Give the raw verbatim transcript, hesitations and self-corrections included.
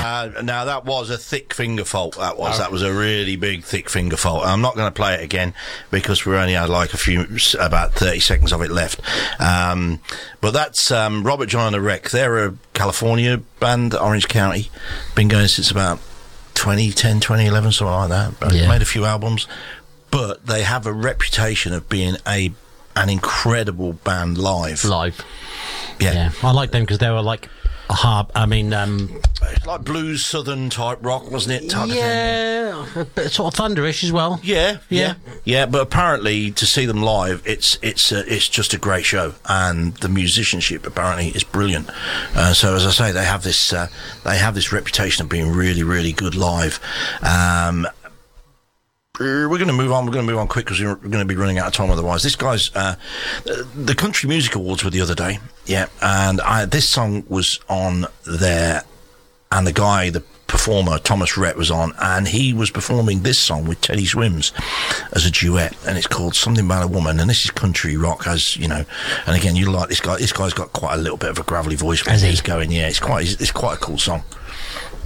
Uh, now, that was a thick finger fault, that was. Oh. That was a really big, thick finger fault. I'm not going to play it again because we only had like a few, about thirty seconds of it left. Um, but that's um, Robert John and the Wreck. They're a California band, Orange County. Been going since about twenty ten, twenty eleven, something like that. Yeah. Made a few albums. But they have a reputation of being a an incredible band live. Live. Yeah. yeah. I like them because they were like a hard, I mean... Um, like blues, southern type rock, wasn't it? Type yeah, of thing. A bit sort of thunderish as well. Yeah, yeah, yeah, yeah. But apparently, to see them live, it's it's uh, it's just a great show, and the musicianship apparently is brilliant. Uh, so, as I say, they have this uh, they have this reputation of being really, really good live. Um, We're going to move on. We're going to move on quick because we're going to be running out of time otherwise. This guy's uh, the Country Music Awards were the other day, yeah, and I, this song was on there, and the guy, the performer Thomas Rhett, was on, and he was performing this song with Teddy Swims as a duet, and it's called Something About a Woman, and this is country rock, as you know. And again, you like this guy. This guy's got quite a little bit of a gravelly voice when he's going. Yeah, it's quite it's quite a cool song.